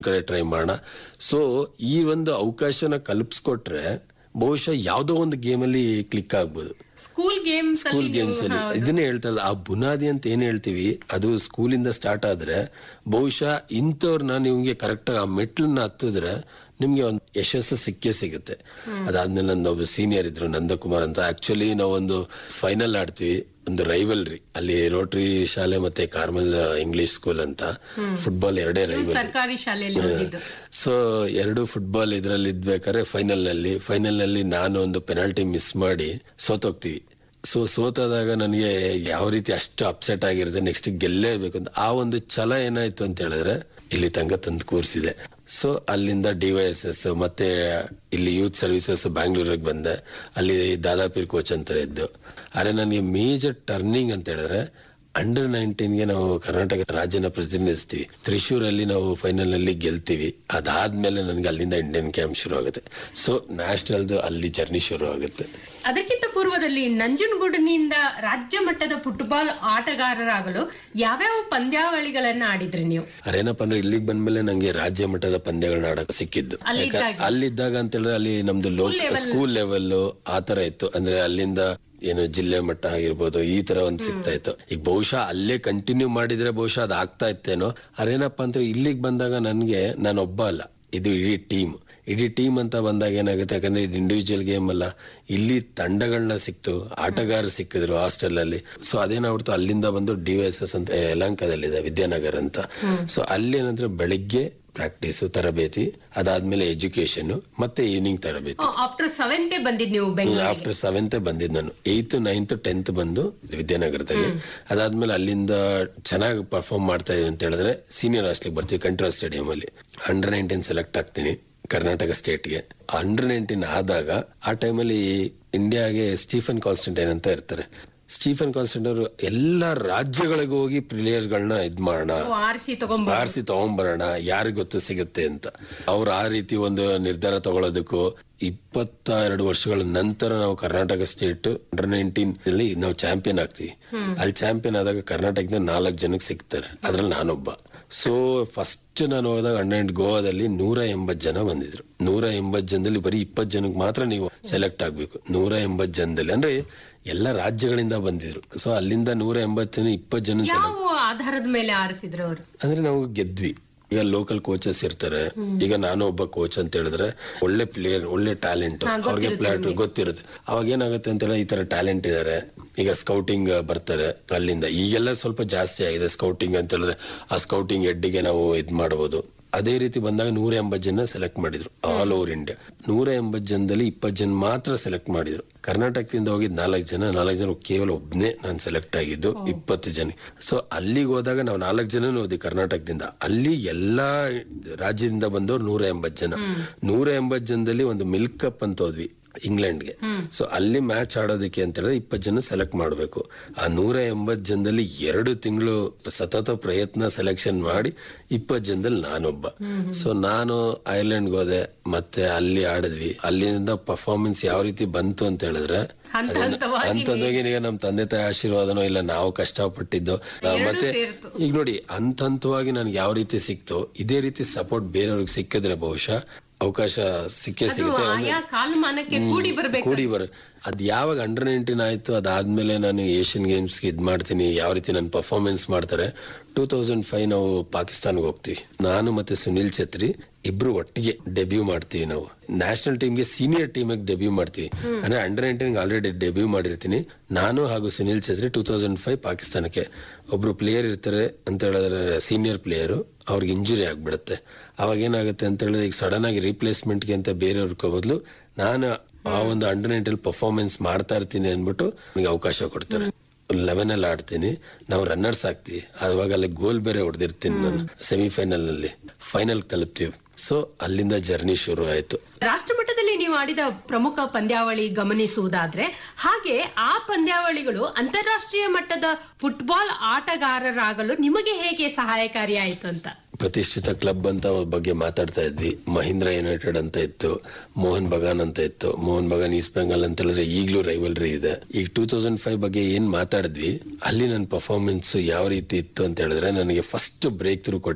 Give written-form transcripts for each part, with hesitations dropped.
ಕಡೆ ಟ್ರೈ ಮಾಡೋಣ. ಸೊ ಈ ಒಂದು ಅವಕಾಶನ ಕಲ್ಪಿಸ್ಕೊಟ್ರೆ ಬಹುಶಃ ಯಾವ್ದೋ ಒಂದು ಗೇಮಲ್ಲಿ ಕ್ಲಿಕ್ ಆಗ್ಬೋದು. ಸ್ಕೂಲ್ ಗೇಮ್ಸ್ ಅಲ್ಲಿ ಇದನ್ನೇ ಹೇಳ್ತಲ್ಲ, ಆ ಬುನಾದಿ ಅಂತ ಏನ್ ಹೇಳ್ತೀವಿ ಅದು ಸ್ಕೂಲಿಂದ ಸ್ಟಾರ್ಟ್ ಆದ್ರೆ ಬಹುಶಃ ಇಂಥವ್ರನ್ನ ನಿಮ್ಗೆ ಕರೆಕ್ಟ್ ಆಗಿ ಆ ಮೆಟ್ಲನ್ನ ಹತ್ತಿದ್ರೆ ನಿಮ್ಗೆ ಒಂದು ಯಶಸ್ಸು ಸಿಕ್ಕೇ ಸಿಗುತ್ತೆ. ಅದಾದ್ಮೇಲೆ ನನ್ನೊಬ್ಬ ಸೀನಿಯರ್ ಇದ್ರು ನಂದಕುಮಾರ್ ಅಂತ. ಆಕ್ಚುಲಿ ನಾವೊಂದು ಫೈನಲ್ ಆಡ್ತೀವಿ, ಒಂದು ರೈವಲ್ರಿ ಅಲ್ಲಿ ರೋಟರಿ ಶಾಲೆ ಮತ್ತೆ ಕಾರ್ಮಲ್ ಇಂಗ್ಲಿಷ್ ಸ್ಕೂಲ್ ಅಂತ. ಫುಟ್ಬಾಲ್ ಎರಡೇ ರೈವಲ್, ಸರ್ಕಾರಿ ಶಾಲೆಯಲ್ಲಿ. ಸೊ ಎರಡು ಫುಟ್ಬಾಲ್ ಇದ್ರಲ್ಲಿ ಇದ್ಬೇಕಾದ್ರೆ ಫೈನಲ್ ನಲ್ಲಿ ನಾನು ಒಂದು ಪೆನಾಲ್ಟಿ ಮಿಸ್ ಮಾಡಿ ಸೋತೋಗ್ತೀವಿ. ಸೊ ಸೋತಾದಾಗ ನನಗೆ ಯಾವ ರೀತಿ ಅಷ್ಟು ಅಪ್ಸೆಟ್ ಆಗಿರುತ್ತೆ, ನೆಕ್ಸ್ಟ್ ಗೆಲ್ಲೇಬೇಕು ಅಂತ. ಆ ಒಂದು ಛಲ ಏನಾಯ್ತು ಅಂತ ಹೇಳಿದ್ರೆ ಇಲ್ಲಿ ತನಕ ತಂದು ಕೂರಿಸಿದೆ. ಸೊ ಅಲ್ಲಿಂದ DYSS ಮತ್ತೆ ಇಲ್ಲಿ ಯೂತ್ ಸರ್ವಿಸಸ್ ಬ್ಯಾಂಗ್ಳೂರಿಗೆ ಬಂದೆ. ಅಲ್ಲಿ ದಾದಾಪೀರ್ ಕೋಚ್ ಅಂತ ಇದ್ದು. ಆದ್ರೆ ನನಗೆ ಮೇಜರ್ ಟರ್ನಿಂಗ್ ಅಂತ ಹೇಳಿದ್ರೆ ಅಂಡರ್-19 ನಾವು ಕರ್ನಾಟಕ ರಾಜ್ಯನ ಪ್ರತಿನಿಧಿಸ್ತೀವಿ. ತ್ರಿಶೂರಲ್ಲಿ ನಾವು ಫೈನಲ್ ನಲ್ಲಿ ಗೆಲ್ತೀವಿ. ಅದಾದ್ಮೇಲೆ ನನಗೆ ಅಲ್ಲಿಂದ ಇಂಡಿಯನ್ ಕ್ಯಾಂಪ್ ಶುರು ಆಗುತ್ತೆ. ಸೊ ನ್ಯಾಷನಲ್ ಅಲ್ಲಿ ಜರ್ನಿ ಶುರು ಆಗುತ್ತೆ. ಅದಕ್ಕಿಂತ ಪೂರ್ವದಲ್ಲಿ ನಂಜನಗೂಡಿನಿಂದ ರಾಜ್ಯ ಮಟ್ಟದ ಫುಟ್ಬಾಲ್ ಆಟಗಾರರಾಗಲು ಯಾವ್ಯಾವ ಪಂದ್ಯಾವಳಿಗಳನ್ನ ಆಡಿದ್ರಿ ನೀವು? ಅದೇನಪ್ಪ ಅಂದ್ರೆ ಇಲ್ಲಿಗೆ ಬಂದ್ಮೇಲೆ ನಂಗೆ ರಾಜ್ಯ ಮಟ್ಟದ ಪಂದ್ಯಗಳನ್ನ ಆಡಕ್ ಸಿಕ್ಕಿದ್ದು. ಅಲ್ಲಿದ್ದಾಗ ಅಂತ ಹೇಳಿದ್ರೆ ಅಲ್ಲಿ ನಮ್ದು ಸ್ಕೂಲ್ ಲೆವೆಲ್ ಆತರ ಇತ್ತು. ಅಂದ್ರೆ ಅಲ್ಲಿಂದ ಏನು ಜಿಲ್ಲೆ ಮಟ್ಟ ಆಗಿರ್ಬೋದು, ಈ ತರ ಒಂದು ಸಿಗ್ತಾ ಇತ್ತು. ಈಗ ಬಹುಶಃ ಅಲ್ಲೇ ಕಂಟಿನ್ಯೂ ಮಾಡಿದ್ರೆ ಬಹುಶಃ ಅದ್ ಆಗ್ತಾ ಇತ್ತೇನೋ. ಅದೇನಪ್ಪ ಅಂದ್ರೆ ಇಲ್ಲಿಗೆ ಬಂದಾಗ ನನ್ಗೆ ನಾನೊಬ್ಬ ಅಲ್ಲ, ಇದು ಇಡೀ ಟೀಮ್ ಅಂತ ಬಂದಾಗ ಏನಾಗುತ್ತೆ, ಯಾಕಂದ್ರೆ ಇದು ಇಂಡಿವಿಜುವಲ್ ಗೇಮ್ ಅಲ್ಲ, ಇಲ್ಲಿ ತಂಡಗಳನ್ನ ಸಿಕ್ತು, ಆಟಗಾರರು ಸಿಕ್ಕಿದ್ರು ಹಾಸ್ಟೆಲ್ ಅಲ್ಲಿ. ಸೊ ಅದೇನಾಗ್ಬಿಡ್ತು, ಅಲ್ಲಿಂದ ಬಂದು DYSS ಅಂತ ಯಲಹಂಕದಲ್ಲಿದೆ, ವಿದ್ಯಾನಗರ್ ಅಂತ. ಸೊ ಅಲ್ಲಿ ಏನಂದ್ರೆ ಬೆಳಿಗ್ಗೆ ಪ್ರಾಕ್ಟೀಸ್ ತರಬೇತಿ, ಅದಾದ್ಮೇಲೆ ಎಜುಕೇಶನ್, ಮತ್ತೆ ಈವ್ನಿಂಗ್ ತರಬೇತಿ. ಆಫ್ಟರ್ 7th ಬಂದಿದ್ ನೀವು? ಆಫ್ಟರ್ 7th ಬಂದಿದ್ ನಾನು. 8th, 9th, 10th ಬಂದು ವಿದ್ಯಾನಗರದಲ್ಲಿ. ಅದಾದ್ಮೇಲೆ ಅಲ್ಲಿಂದ ಚೆನ್ನಾಗಿ ಪರ್ಫಾರ್ಮ್ ಮಾಡ್ತಾ ಇದೀನಿ ಅಂತ ಹೇಳಿದ್ರೆ ಸೀನಿಯರ್ ಹಾಸ್ಟೆಲ್ ಬರ್ತೀವಿ, ಕಂಟ್ರಾ ಸ್ಟೇಡಿಯಂ ಅಲ್ಲಿ. ಅಂಡರ್-19 ಸೆಲೆಕ್ಟ್ ಆಗ್ತೀನಿ ಕರ್ನಾಟಕ ಸ್ಟೇಟ್ಗೆ. ಅಂಡರ್-19 ಆದಾಗ ಆ ಟೈಮಲ್ಲಿ ಇಂಡಿಯಾಗೆ ಸ್ಟೀಫನ್ ಕಾನ್ಸ್ಟಂಟೈನ್ ಅಂತ ಇರ್ತಾರೆ. ಸ್ಟೀಫನ್ ಕಾನ್ಸ್ಟಂಟ್ ಅವರು ಎಲ್ಲಾ ರಾಜ್ಯಗಳಿಗೂ ಹೋಗಿ ಪ್ಲೇಯರ್ಸ್ ಗಳನ್ನ ಮಾಡೋಣ, ಆರಿಸಿ ತಗೊಂಡ್ಬರೋಣ, ಯಾರಿಗ್ ಗೊತ್ತು ಸಿಗುತ್ತೆ ಅಂತ. ಅವ್ರು ಆ ರೀತಿ ಒಂದು ನಿರ್ಧಾರ ತಗೊಳ್ಳೋದಕ್ಕೂ 22 ವರ್ಷಗಳ ನಂತರ ನಾವು ಕರ್ನಾಟಕ ಸ್ಟೇಟ್ ಅಂಡರ್-19 ಅಲ್ಲಿ ನಾವು ಚಾಂಪಿಯನ್ ಆಗ್ತೀವಿ. ಅಲ್ಲಿ ಚಾಂಪಿಯನ್ ಆದಾಗ ಕರ್ನಾಟಕದ 4 ಜನಕ್ಕೆ ಸಿಗ್ತಾರೆ, ಅದ್ರಲ್ಲಿ ನಾನೊಬ್ಬ. ಸೊ ಫಸ್ಟ್ ನಾನು ಹೋದಾಗ ಅಂಡರ್-19 ಗೋವಾದಲ್ಲಿ 180 ಜನ ಬಂದಿದ್ರು. 180 ಜನದಲ್ಲಿ ಬರೀ 20 ಜನಕ್ಕೆ ಮಾತ್ರ ನೀವು ಸೆಲೆಕ್ಟ್ ಆಗ್ಬೇಕು. 180 ಜನದಲ್ಲಿ ಅಂದ್ರೆ ಎಲ್ಲ ರಾಜ್ಯಗಳಿಂದ ಬಂದಿದ್ರು. ಸೊ ಅಲ್ಲಿಂದ 180 ಜನ 20 ಜನ ಆಧಾರದ ಮೇಲೆ ಆರಿಸಿದ್ರು ಅವರು. ಅಂದ್ರೆ ನಾವು ಗೆದ್ವಿ. ಈಗ ಲೋಕಲ್ ಕೋಚಸ್ ಇರ್ತಾರೆ. ಈಗ ನಾನು ಒಬ್ಬ ಕೋಚ್ ಅಂತ ಹೇಳಿದ್ರೆ ಒಳ್ಳೆ ಪ್ಲೇಯರ್, ಒಳ್ಳೆ ಟ್ಯಾಲೆಂಟ್, ಅವ್ರಿಗೆ ಪ್ಲೇಯರ್ ಗೊತ್ತಿರುತ್ತೆ. ಅವಾಗ ಏನಾಗುತ್ತೆ ಅಂತ ಹೇಳಿದ್ರೆ ಈ ತರ ಟ್ಯಾಲೆಂಟ್ ಇದಾರೆ, ಈಗ ಸ್ಕೌಟಿಂಗ್ ಬರ್ತಾರೆ ಅಲ್ಲಿಂದ. ಈಗೆಲ್ಲ ಸ್ವಲ್ಪ ಜಾಸ್ತಿ ಆಗಿದೆ ಸ್ಕೌಟಿಂಗ್ ಅಂತ ಹೇಳಿದ್ರೆ, ಆ ಸ್ಕೌಟಿಂಗ್ ಹೆಡ್ಗೆ ನಾವು ಇದ್ ಮಾಡಬಹುದು. ಅದೇ ರೀತಿ ಬಂದಾಗ 180 ಜನ ಸೆಲೆಕ್ಟ್ ಮಾಡಿದ್ರು ಆಲ್ ಓವರ್ ಇಂಡಿಯಾ. 180 ಜನದಲ್ಲಿ 20 ಜನ ಮಾತ್ರ ಸೆಲೆಕ್ಟ್ ಮಾಡಿದ್ರು. ಕರ್ನಾಟಕದಿಂದ ಹೋಗಿದ್ 4 ಜನ ಕೇವಲ ಒಬ್ನೇ ನಾನು ಸೆಲೆಕ್ಟ್ ಆಗಿದ್ದು 20 ಜನ. ಸೊ ಅಲ್ಲಿಗೆ ಹೋದಾಗ ನಾವು 4 ಜನ ಹೋದ್ವಿ ಕರ್ನಾಟಕದಿಂದ. ಅಲ್ಲಿ ಎಲ್ಲಾ ರಾಜ್ಯದಿಂದ ಬಂದವರು 180 ಜನ. 180 ಜನದಲ್ಲಿ ಒಂದು ಮಿಲ್ಕ್ ಕಪ್ ಅಂತ ಹೋದ್ವಿ ಇಂಗ್ಲೆಂಡ್ಗೆ. ಸೊ ಅಲ್ಲಿ ಮ್ಯಾಚ್ ಆಡೋದಕ್ಕೆ ಅಂತ ಹೇಳಿದ್ರೆ 20 ಜನ ಸೆಲೆಕ್ಟ್ ಮಾಡಬೇಕು. ಆ 180 ಜನದಲ್ಲಿ 2 ತಿಂಗಳು ಸತತ ಪ್ರಯತ್ನ ಸೆಲೆಕ್ಷನ್ ಮಾಡಿ 20 ಜನದಲ್ಲಿ ನಾನೊಬ್ಬ. ಸೊ ನಾನು ಐರ್ಲೆಂಡ್ಗೆ ಹೋದೆ, ಮತ್ತೆ ಅಲ್ಲಿ ಆಡಿದ್ವಿ. ಅಲ್ಲಿಂದ ಪರ್ಫಾರ್ಮೆನ್ಸ್ ಯಾವ ರೀತಿ ಬಂತು ಅಂತ ಹೇಳಿದ್ರೆ ಹಂತವಾಗಿ ನಮ್ ತಂದೆ ತಾಯಿ ಆಶೀರ್ವಾದನೋ ಇಲ್ಲ ನಾವು ಕಷ್ಟಪಟ್ಟಿದ್ದು. ಮತ್ತೆ ಈಗ ನೋಡಿ ಹಂತವಾಗಿ ನನ್ಗೆ ಯಾವ ರೀತಿ ಸಿಕ್ತೋ ಇದೇ ರೀತಿ ಸಪೋರ್ಟ್ ಬೇರೆಯವ್ರಿಗೆ ಸಿಕ್ಕಿದ್ರೆ ಬಹುಶಃ ಅವಕಾಶ ಸಿಕ್ಕೇ ಸಿಗುತ್ತೆ. ಕೂಡಿ ಅದ್ ಯಾವಾಗ ಅಂಡರ್-19 ಆಯ್ತು, ಅದಾದ್ಮೇಲೆ ನಾನು ಏಷ್ಯನ್ ಗೇಮ್ಸ್ ಇದ್ ಮಾಡ್ತೀನಿ, ಯಾವ ರೀತಿ ನನ್ನ ಪರ್ಫಾರ್ಮೆನ್ಸ್ ಮಾಡ್ತಾರೆ. 2005 ನಾವು ಪಾಕಿಸ್ತಾನ್ಗೆ ಹೋಗ್ತೀವಿ. ನಾನು ಮತ್ತೆ ಸುನಿಲ್ ಛತ್ರಿ ಇಬ್ರು ಒಟ್ಟಿಗೆ ಡೆಬ್ಯೂ ಮಾಡ್ತೀವಿ. ನಾವು ನ್ಯಾಷನಲ್ ಟೀಮ್ಗೆ ಸೀನಿಯರ್ ಟೀಮಿಗೆ ಡೆಬ್ಯೂ ಮಾಡ್ತೀವಿ. ಅಂದ್ರೆ ಅಂಡರ್-19 ಆಲ್ರೆಡಿ ಡೆಬ್ಯೂ ಮಾಡಿರ್ತೀನಿ ನಾನು ಹಾಗೂ ಸುನಿಲ್ ಛತ್ರಿ. 2005 ಪಾಕಿಸ್ತಾನಕ್ಕೆ ಒಬ್ರು ಪ್ಲೇಯರ್ ಇರ್ತಾರೆ ಅಂತ ಹೇಳಿದ್ರೆ ಸೀನಿಯರ್ ಪ್ಲೇಯರ್, ಅವ್ರಿಗೆ ಇಂಜುರಿ ಆಗ್ಬಿಡುತ್ತೆ. ಅವಾಗ ಏನಾಗುತ್ತೆ ಅಂತ ಹೇಳಿದ್ರೆ ಈಗ ಸಡನ್ ಆಗಿ ರೀಪ್ಲೇಸ್ಮೆಂಟ್ಗೆ ಅಂತ ಬೇರೆಯವ್ರ ಬದಲು ನಾನು ಆ ಒಂದು ಅಂಡರ್-19 ಪರ್ಫಾರ್ಮೆನ್ಸ್ ಮಾಡ್ತಾ ಇರ್ತೀನಿ ಅಂದ್ಬಿಟ್ಟು ನನಗೆ ಅವಕಾಶ ಕೊಡ್ತಾರೆ. 11 ಅಲ್ಲಿ ಆಡ್ತೀನಿ, ನಾವು ರನ್ನರ್ಸ್ ಆಗ್ತೀವಿ. ಅವಾಗ ಅಲ್ಲಿ ಗೋಲ್ ಬೇರೆ ಹೊಡೆದಿರ್ತೀನಿ ನಾನು. ಸೆಮಿಫೈನಲ್ ನಲ್ಲಿ ಫೈನಲ್ ತಲುಪ್ತೀವಿ. ಸೊ ಅಲ್ಲಿಂದ ಜರ್ನಿ ಶುರು ಆಯ್ತು. ರಾಷ್ಟ್ರಮಟ್ಟದಲ್ಲಿ ನೀವು ಆಡಿದ ಪ್ರಮುಖ ಪಂದ್ಯಾವಳಿ ಗಮನಿಸುವುದಾದ್ರೆ, ಹಾಗೆ ಆ ಪಂದ್ಯಾವಳಿಗಳು ಅಂತಾರಾಷ್ಟ್ರೀಯ ಮಟ್ಟದ ಫುಟ್ಬಾಲ್ ಆಟಗಾರರಾಗಲು ನಿಮಗೆ ಹೇಗೆ ಸಹಾಯಕಾರಿಯಾಯಿತು ಅಂತ? ಪ್ರತಿಷ್ಠಿತ ಕ್ಲಬ್ ಅಂತ ಬಗ್ಗೆ ಮಾತಾಡ್ತಾ ಇದ್ವಿ. ಮಹೀಂದ್ರ ಯುನೈಟೆಡ್ ಅಂತ ಇತ್ತು, ಮೋಹನ್ ಬಗಾನ್ ಅಂತ ಇತ್ತು. ಮೋಹನ್ ಬಗಾನ್ ಈಸ್ಟ್ ಬೆಂಗಾಲ್ ಅಂತ ಹೇಳಿದ್ರೆ ಈಗಲೂ ರೈವಲ್ರಿ ಇದೆ. ಈಗ 2005 ಬಗ್ಗೆ ಏನ್ ಮಾತಾಡಿದ್ವಿ, ಅಲ್ಲಿ ನನ್ನ ಪರ್ಫಾರ್ಮೆನ್ಸ್ ಯಾವ ರೀತಿ ಇತ್ತು ಅಂತ ಹೇಳಿದ್ರೆ ನನಗೆ ಫಸ್ಟ್ ಬ್ರೇಕ್ ಥ್ರೂ ಕೊಟ್ಟಿದ್ದು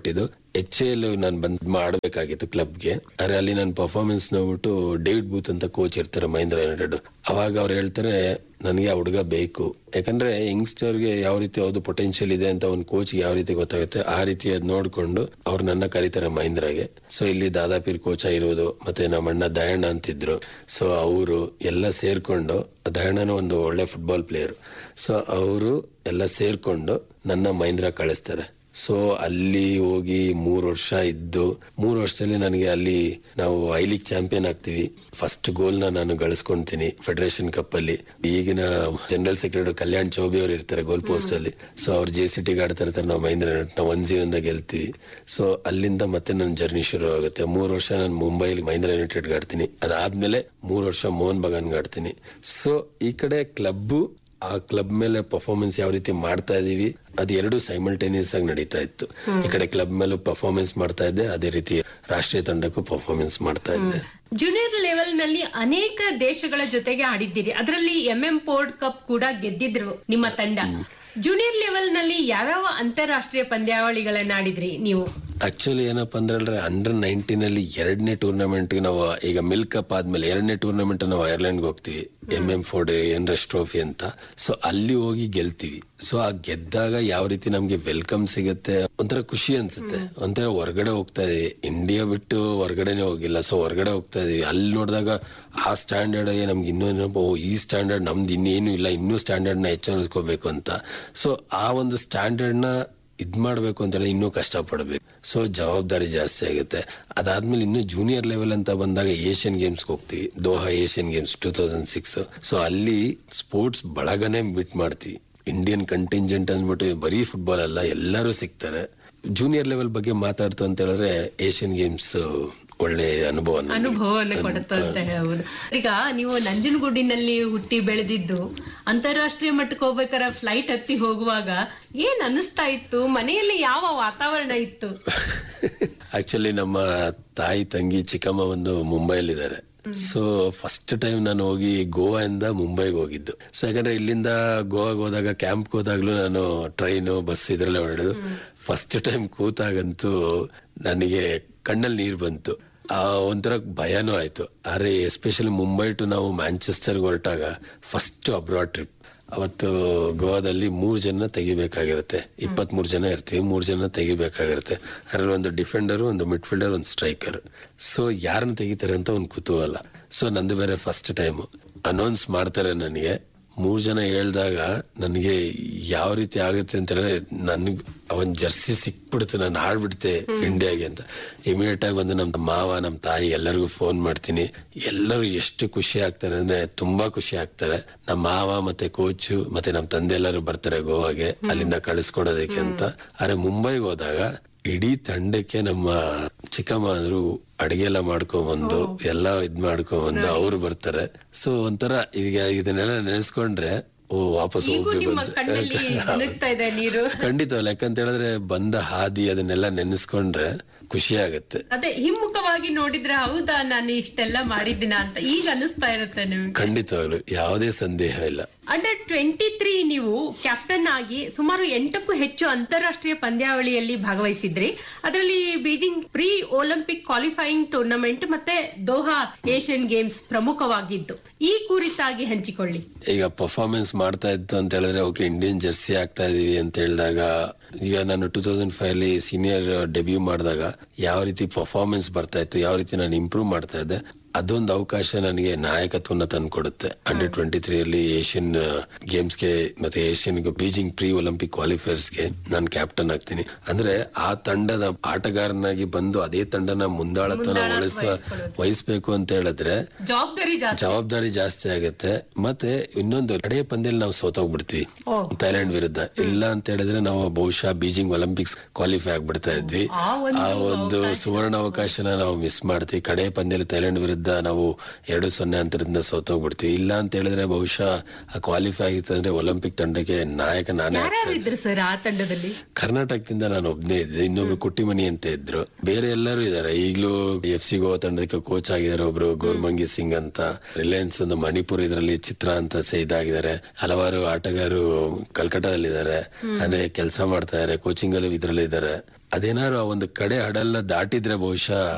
HAL ನಾನು ಬಂದ್ ಮಾಡಬೇಕಾಗಿತ್ತು ಕ್ಲಬ್ಗೆ. ಆದ್ರೆ ಅಲ್ಲಿ ನನ್ನ ಪರ್ಫಾರ್ಮೆನ್ಸ್ ನೋಡ್ಬಿಟ್ಟು ಡೇವಿಡ್ ಬೂತ್ ಅಂತ ಕೋಚ್ ಇರ್ತಾರೆ ಮಹೀಂದ್ರ ಯುನೈಟೆಡ್. ಅವಾಗ ಅವ್ರು ಹೇಳ್ತಾರೆ ನನಗೆ ಆ ಹುಡುಗ ಬೇಕು, ಯಾಕಂದ್ರೆ ಯಂಗ್ಸ್ಟರ್ಗೆ ಯಾವ ರೀತಿ ಯಾವ್ದು ಪೊಟೆನ್ಶಿಯಲ್ ಇದೆ ಅಂತ ಒಂದು ಕೋಚ್ ಯಾವ ರೀತಿ ಗೊತ್ತಾಗುತ್ತೆ, ಆ ರೀತಿ ಅದ್ ನೋಡ್ಕೊಂಡು ಅವ್ರು ನನ್ನ ಕರೀತಾರೆ ಮಹೀಂದ್ರಾಗೆ. ಸೊ ಇಲ್ಲಿ ದಾದಾಪೀರ್ ಕೋಚ ಇರೋದು, ಮತ್ತೆ ನಮ್ಮ ಅಣ್ಣ ದಯಣ್ಣ ಅಂತಿದ್ರು. ಸೊ ಅವರು ಎಲ್ಲ ಸೇರ್ಕೊಂಡು, ದಯಣ್ಣನು ಒಂದು ಒಳ್ಳೆ ಫುಟ್ಬಾಲ್ ಪ್ಲೇಯರ್, ಸೊ ಅವರು ಎಲ್ಲ ಸೇರ್ಕೊಂಡು ನನ್ನ ಮಹೀಂದ್ರ ಕಳಿಸ್ತಾರೆ. ಸೊ ಅಲ್ಲಿ ಹೋಗಿ 3 ವರ್ಷ ಇದ್ದು, 3 ವರ್ಷದಲ್ಲಿ ನನಗೆ ಅಲ್ಲಿ ನಾವು ಐ ಲೀಗ್ ಚಾಂಪಿಯನ್ ಆಗ್ತೀವಿ. ಫಸ್ಟ್ ಗೋಲ್ ನಾನು ಗಳಿಸ್ಕೊಂತೀನಿ ಫೆಡರೇಷನ್ ಕಪ್ ಅಲ್ಲಿ. ಈಗಿನ ಜನರಲ್ ಸೆಕ್ರೆಟರಿ ಕಲ್ಯಾಣ್ ಚೌಬಿ ಅವರು ಇರ್ತಾರೆ ಗೋಲ್ ಪೋಸ್ಟ್ ಅಲ್ಲಿ. ಸೊ ಅವ್ರು JCT ಆಡ್ತಾ ಇರ್ತಾರೆ, ನಾವು ಮಹೀಂದ್ರ ನಾವು 1-0 ಗೆಲ್ತೀವಿ. ಸೊ ಅಲ್ಲಿಂದ ಮತ್ತೆ ನನ್ನ ಜರ್ನಿ ಶುರು ಆಗುತ್ತೆ. 3 ವರ್ಷ ನಾನು ಮುಂಬೈಲಿ ಮಹೀಂದ್ರ ಯುನೈಟೆಡ್ ಆಡ್ತೀನಿ. ಅದಾದ್ಮೇಲೆ 3 ವರ್ಷ ಮೋಹನ್ ಬಗಾನ್ ಆಡ್ತೀನಿ. ಸೊ ಈ ಕಡೆ ಕ್ಲಬ್, ಆ ಕ್ಲಬ್ ಮೇಲೆ ಪರ್ಫಾರ್ಮೆನ್ಸ್ ಯಾವ ರೀತಿ ಮಾಡ್ತಾ ಇದೀವಿ, ಅದು ಎರಡು ಸೈಮಲ್ಟೇನಿಯಸ್ ಆಗಿ ನಡೀತಾ ಇತ್ತು. ಈ ಕಡೆ ಕ್ಲಬ್ ಮೇಲೂ ಪರ್ಫಾರ್ಮೆನ್ಸ್ ಮಾಡ್ತಾ ಇದ್ದೆ, ಅದೇ ರೀತಿ ರಾಷ್ಟ್ರೀಯ ತಂಡಕ್ಕೂ ಪರ್ಫಾರ್ಮೆನ್ಸ್ ಮಾಡ್ತಾ ಇದ್ದೆ. ಜೂನಿಯರ್ ಲೆವೆಲ್ ನಲ್ಲಿ ಅನೇಕ ದೇಶಗಳ ಜೊತೆಗೆ ಆಡಿದ್ದೀರಿ, ಅದರಲ್ಲಿ Port ಕಪ್ ಕೂಡ ಗೆದ್ದಿದ್ರು ನಿಮ್ಮ ತಂಡ. ಜೂನಿಯರ್ ಲೆವೆಲ್ ನಲ್ಲಿ ಯಾವ್ಯಾವ ಅಂತಾರಾಷ್ಟ್ರೀಯ ಪಂದ್ಯಾವಳಿಗಳನ್ನ ಆಡಿದ್ರಿ ನೀವು? ಆಕ್ಚುಲಿ ಏನಪ್ಪಾ ಅಂದ್ರೆ ಅಂಡರ್-19 ಅಲ್ಲಿ 2ನೇ ಟೂರ್ನಮೆಂಟ್ ನಾವು, ಈಗ ಮಿಲ್ಕ್ ಕಪ್ ಆದ್ಮೇಲೆ 2ನೇ ಟೂರ್ನಮೆಂಟ್ ನಾವು ಐರ್ಲೆಂಡ್ ಹೋಗ್ತೀವಿ, MM4 ಎನ್ರೆಸ್ಟ್ ಟ್ರೋಫಿ ಅಂತ. ಸೊ ಅಲ್ಲಿ ಹೋಗಿ ಗೆಲ್ತೀವಿ. ಸೊ ಆ ಗೆದ್ದಾಗ ಯಾವ ರೀತಿ ನಮ್ಗೆ ವೆಲ್ಕಮ್ ಸಿಗುತ್ತೆ, ಒಂಥರ ಖುಷಿ ಅನ್ಸುತ್ತೆ. ಒಂಥರ ಹೊರಗಡೆ ಹೋಗ್ತಾ ಇದೀವಿ, ಇಂಡಿಯಾ ಬಿಟ್ಟು ಹೊರಗಡೆನೆ ಹೋಗಿಲ್ಲ. ಸೊ ಹೊರಗಡೆ ಹೋಗ್ತಾ ಇದೀವಿ, ಅಲ್ಲಿ ನೋಡಿದಾಗ ಆ ಸ್ಟ್ಯಾಂಡರ್ಡ್ ನಮ್ಗೆ ಇನ್ನೂ ಈ ಸ್ಟ್ಯಾಂಡರ್ಡ್ ನಮ್ದು ಇನ್ನೇನು ಇಲ್ಲ, ಇನ್ನೂ ಸ್ಟ್ಯಾಂಡರ್ಡ್ ನ ಹೆಚ್ಚರಿಸ್ಕೋಬೇಕು ಅಂತ. ಸೊ ಆ ಒಂದು ಸ್ಟ್ಯಾಂಡರ್ಡ್ ನ ಇದ್ ಮಾಡ್ಬೇಕು ಅಂತ ಇನ್ನೂ ಕಷ್ಟ ಪಡ್ಬೇಕು. ಸೊ ಜವಾಬ್ದಾರಿ ಜಾಸ್ತಿ ಆಗುತ್ತೆ. ಅದಾದ್ಮೇಲೆ ಇನ್ನು ಜೂನಿಯರ್ ಲೆವೆಲ್ ಅಂತ ಬಂದಾಗ ಏಷ್ಯನ್ ಗೇಮ್ಸ್ ಹೋಗ್ತೀವಿ, ದೋಹಾ ಏಷ್ಯನ್ ಗೇಮ್ಸ್ 2006. ಸೊ ಅಲ್ಲಿ ಸ್ಪೋರ್ಟ್ಸ್ ಬಳಗನೆ ಬಿಟ್ ಮಾಡ್ತೀವಿ. ಇಂಡಿಯನ್ ಕಂಟಿಂಜೆಂಟ್ ಅಂದ್ಬಿಟ್ಟು ಬರೀ ಫುಟ್ಬಾಲ್ ಅಲ್ಲ, ಎಲ್ಲರೂ ಸಿಗ್ತಾರೆ. ಜೂನಿಯರ್ ಲೆವೆಲ್ ಬಗ್ಗೆ ಮಾತಾಡ್ತು ಅಂತ ಹೇಳಿದ್ರೆ ಏಷ್ಯನ್ ಗೇಮ್ಸ್ ಒಳ್ಳೆ ಅನುಭವವನ್ನು ಕೊಡುತ್ತೆ ಅಂತ ಹೇಳ್ಬೋದು. ಈಗ ನೀವು ನಂಜನಗೂಡಿನಲ್ಲಿ ಹುಟ್ಟಿ ಬೆಳೆದಿದ್ದು, ಅಂತಾರಾಷ್ಟ್ರೀಯ ಮಟ್ಟಕ್ಕೆ ಹೋಗ್ಬೇಕಾದ್ರೆ ಫ್ಲೈಟ್ ಹತ್ತಿ ಹೋಗುವಾಗ ಏನ್ ಅನಿಸ್ತಾ ಇತ್ತು? ಮನೆಯಲ್ಲಿ ಯಾವ ವಾತಾವರಣ ಇತ್ತು? ಆಕ್ಚುಲಿ ನಮ್ಮ ತಾಯಿ ತಂಗಿ ಚಿಕ್ಕಮ್ಮ ಒಂದು ಮುಂಬೈಲಿದ್ದಾರೆ. ಸೊ ಫಸ್ಟ್ ಟೈಮ್ ನಾನು ಹೋಗಿ ಗೋವಾದಿಂದ ಮುಂಬೈಗೆ ಹೋಗಿದ್ದು. ಸೊ ಯಾಕಂದ್ರೆ ಇಲ್ಲಿಂದ ಗೋವಾಗೆ ಹೋದಾಗ ಕ್ಯಾಂಪ್ಗೆ ಹೋದಾಗ್ಲೂ ನಾನು ಟ್ರೈನು ಬಸ್ ಇದ್ರಲ್ಲೇ ಹೊರಡೋದು. ಫಸ್ಟ್ ಟೈಮ್ ಕೂತಾಗಂತೂ ನನಗೆ ಕಣ್ಣಲ್ಲಿ ನೀರು ಬಂತು. ಒಂಥರ ಭಯನೂ ಆಯ್ತು. ಆದ್ರೆ ಎಸ್ಪೆಷಲಿ ಮುಂಬೈ ಟು ನಾವು ಮ್ಯಾಂಚೆಸ್ಟರ್ಗೆ ಹೊರಟಾಗ ಫಸ್ಟ್ ಅಬ್ರಾಡ್ ಟ್ರಿಪ್. ಅವತ್ತು ಗೋವಾದಲ್ಲಿ 3 ಜನ ತೆಗಿಬೇಕಾಗಿರುತ್ತೆ, 23 ಜನ ಇರ್ತೀವಿ, 3 ಜನ ತೆಗಿಬೇಕಾಗಿರುತ್ತೆ. ಅದ್ರಲ್ಲಿ ಒಂದು ಡಿಫೆಂಡರ್, ಒಂದು ಮಿಡ್ ಫೀಲ್ಡರ್, ಒಂದು ಸ್ಟ್ರೈಕರ್. ಸೊ ಯಾರನ್ನ ತೆಗಿತಾರೆ ಅಂತ ಒಂದು ಕುತೂಹಲ. ಸೊ ನಂದು ಬೇರೆ ಫಸ್ಟ್ ಟೈಮ್ ಅನೌನ್ಸ್ ಮಾಡ್ತಾರೆ ನನಗೆ. 3 ಜನ ಹೇಳ್ದಾಗ ನನಗೆ ಯಾವ ರೀತಿ ಆಗುತ್ತೆ ಅಂತ ಹೇಳಿದ್ರೆ, ನನ್ಗೆ ಅವನ್ ಜರ್ಸಿ ಸಿಕ್ಬಿಡ್ತು, ನಾನು ಆಡ್ಬಿಡ್ತೆ ಇಂಡಿಯಾಗೆ ಅಂತ. ಇಮಿಡಿಯೇಟ್ ಆಗಿ ಬಂದು ನಮ್ಮ ಮಾವ, ನಮ್ಮ ತಾಯಿ ಎಲ್ಲರಿಗೂ ಫೋನ್ ಮಾಡ್ತೀನಿ. ಎಲ್ಲರೂ ಎಷ್ಟು ಖುಷಿ ಆಗ್ತಾರೆ ಅಂದ್ರೆ ತುಂಬಾ ಖುಷಿ ಆಗ್ತಾರೆ. ನಮ್ಮ ಮಾವ ಮತ್ತೆ ಕೋಚು ಮತ್ತೆ ನಮ್ಮ ತಂದೆ ಎಲ್ಲರೂ ಬರ್ತಾರೆ ಗೋವಾಗೆ, ಅಲ್ಲಿಂದ ಕಳಿಸ್ಕೊಡೋದಕ್ಕೆ ಅಂತ. ಆದ್ರೆ ಮುಂಬೈಗೆ ಹೋದಾಗ ಇಡೀ ತಂಡಕ್ಕೆ ನಮ್ಮ ಚಿಕ್ಕಮ್ಮ ಅಂದ್ರು ಅಡಿಗೆ ಎಲ್ಲ ಮಾಡ್ಕೊಂಡ್ಬಂದು ಎಲ್ಲ ಇದ್ ಮಾಡ್ಕೊಂಡ್ಬಂದು ಅವ್ರು ಬರ್ತಾರೆ. ಸೊ ಒಂಥರ ಈಗ ಇದನ್ನೆಲ್ಲ ನೆನೆಸ್ಕೊಂಡ್ರೆ ವಾಪಸ್ ಹೋಗ್ಬೇಕು ಖಂಡಿತವಲ್ಲ. ಯಾಕಂತ ಹೇಳಿದ್ರೆ ಬಂದ ಹಾದಿ ಅದನ್ನೆಲ್ಲ ನೆನೆಸ್ಕೊಂಡ್ರೆ ಖುಷಿ ಆಗುತ್ತೆ. ಅದೇ ಹಿಮ್ಮುಖವಾಗಿ ನೋಡಿದ್ರೆ ಹೌದಾ ನಾನು ಇಷ್ಟೆಲ್ಲ ಮಾಡಿದ್ದೀನ ಅಂತ ಈಗ ಅನಿಸ್ತಾ ಇರುತ್ತೆ ನಿಮ್ಗೆ. ಖಂಡಿತವಾಗ್ಲು ಯಾವುದೇ ಸಂದೇಹ ಇಲ್ಲ. ಅಂಡರ್-23 ನೀವು ಕ್ಯಾಪ್ಟನ್ ಆಗಿ ಸುಮಾರು 8ಕ್ಕೂ ಹೆಚ್ಚು ಅಂತಾರಾಷ್ಟ್ರೀಯ ಪಂದ್ಯಾವಳಿಯಲ್ಲಿ ಭಾಗವಹಿಸಿದ್ರಿ. ಅದರಲ್ಲಿ Beijing pre Olympic qualifying tournament ಮತ್ತೆ ದೋಹಾ ಏಷ್ಯನ್ ಗೇಮ್ಸ್ ಪ್ರಮುಖವಾಗಿದ್ದು. ಈ ಕುರಿತಾಗಿ ಹಂಚಿಕೊಳ್ಳಿ. ಈಗ ಪರ್ಫಾರ್ಮೆನ್ಸ್ ಮಾಡ್ತಾ ಇತ್ತು ಅಂತ ಹೇಳಿದ್ರೆ, ಓಕೆ ಇಂಡಿಯನ್ ಜರ್ಸಿ ಆಗ್ತಾ ಇದೀವಿ ಅಂತ ಹೇಳಿದಾಗ, ಈಗ ನಾನು 2005 ಸೀನಿಯರ್ ಡೆಬ್ಯೂ ಮಾಡಿದಾಗ ಯಾವ ರೀತಿ ಪರ್ಫಾರ್ಮೆನ್ಸ್ ಬರ್ತಾ ಇತ್ತು, ಯಾವ ರೀತಿ ನಾನು ಇಂಪ್ರೂವ್ ಮಾಡ್ತಾ ಇದ್ದೆ, ಅದೊಂದು ಅವಕಾಶ ನನಗೆ ನಾಯಕತ್ವನ ತಂದ್ಕೊಡುತ್ತೆ. ಅಂಡರ್-23 ಅಲ್ಲಿ ಏಷ್ಯನ್ ಗೇಮ್ಸ್ಗೆ ಮತ್ತೆ ಏಷ್ಯನ್ ಬೀಜಿಂಗ್ ಪ್ರೀ ಒಲಿಂಪಿಕ್ ಕ್ವಾಲಿಫೈಯರ್ಸ್ಗೆ ನಾನು ಕ್ಯಾಪ್ಟನ್ ಆಗ್ತೀನಿ. ಅಂದ್ರೆ ಆ ತಂಡದ ಆಟಗಾರನಾಗಿ ಬಂದು ಅದೇ ತಂಡನ ಮುಂದಾಳತ್ವನ ವಹಿಸ್ಬೇಕು ಅಂತ ಹೇಳಿದ್ರೆ ಜವಾಬ್ದಾರಿ ಜಾಸ್ತಿ ಆಗುತ್ತೆ. ಮತ್ತೆ ಇನ್ನೊಂದು ಕಡೆ ಪಂದ್ಯದಲ್ಲಿ ನಾವು ಸೋತೋಗ್ಬಿಡ್ತೀವಿ ಥೈಲ್ಯಾಂಡ್ ವಿರುದ್ಧ. ಇಲ್ಲ ಅಂತ ಹೇಳಿದ್ರೆ ನಾವು ಬಹುಶಃ ಬೀಜಿಂಗ್ ಒಲಿಂಪಿಕ್ಸ್ ಕ್ವಾಲಿಫೈ ಆಗ್ಬಿಡ್ತಾ ಇದ್ವಿ. ಆ ಒಂದು ಸುವರ್ಣ ಅವಕಾಶನ ನಾವು ಮಿಸ್ ಮಾಡ್ತೀವಿ. ಕಡೆ ಪಂದ್ಯದಲ್ಲಿ ಥೈಲ್ಯಾಂಡ್ ವಿರುದ್ಧ ವಿರುದ್ಧ ನಾವು 2-0 ಅಂತರದಿಂದ ಸೋತೋಗ್ಬಿಡ್ತೀವಿ. ಇಲ್ಲ ಅಂತ ಹೇಳಿದ್ರೆ ಬಹುಶಃ ಕ್ವಾಲಿಫೈ ಆಗಿತ್ತು ಅಂದ್ರೆ ಒಲಿಂಪಿಕ್ ತಂಡಕ್ಕೆ ನಾಯಕ ನಾನೇ ಇದ್ರು ಸರ್ ಆ ತಂಡದಲ್ಲಿ. ಕರ್ನಾಟಕದಿಂದ ನಾನು ಒಬ್ನೇ ಇದ್ದೆ, ಇನ್ನೊಬ್ರು ಕುಟ್ಟಿಮನಿ ಅಂತ ಇದ್ರು, ಬೇರೆ ಎಲ್ಲರೂ ಇದಾರೆ. ಈಗಲೂ FC ಗೋವಾ ತಂಡಕ್ಕೆ ಕೋಚ್ ಆಗಿದ್ದಾರೆ ಒಬ್ರು ಗೌರ್ಮಂಗಿ ಸಿಂಗ್ ಅಂತ. ರಿಲಯನ್ಸ್ ಒಂದು ಮಣಿಪುರ್ ಇದರಲ್ಲಿ ಚಿತ್ರ ಅಂತ ಇದಾಗಿದ್ದಾರೆ. ಹಲವಾರು ಆಟಗಾರರು ಕಲ್ಕಟ್ಟಾದಲ್ಲಿದ್ದಾರೆ, ಅಂದ್ರೆ ಕೆಲಸ ಮಾಡ್ತಾ ಇದಾರೆ, ಕೋಚಿಂಗ್ ಅಲ್ಲಿ ಇದ್ರಲ್ಲಿ ಇದ್ದಾರೆ. ಅದೇನಾದ್ರು ಆ ಒಂದು ಕಡೆ ಹಡಲ್ಲ ದಾಟಿದ್ರೆ ಬಹುಶಃ